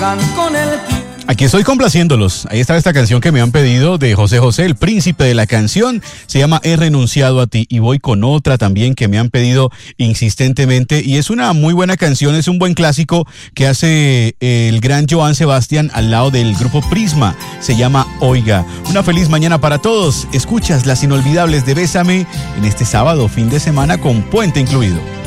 pagan con el tiempo. Aquí estoy complaciéndolos. Ahí está esta canción que me han pedido de José José, el príncipe de la canción. Se llama He renunciado a ti. Y voy con otra también que me han pedido insistentemente. Y es una muy buena canción, es un buen clásico que hace el gran Joan Sebastián al lado del grupo Prisma. Se llama Oiga. Una feliz mañana para todos. Escuchas las inolvidables de Bésame en este sábado, fin de semana con puente incluido.